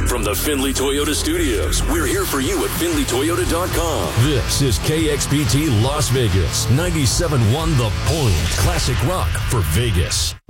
From the Findlay Toyota Studios, we're here for you at FindlayToyota.com. This is KXPT Las Vegas, 97.1 The Point. Classic rock for Vegas.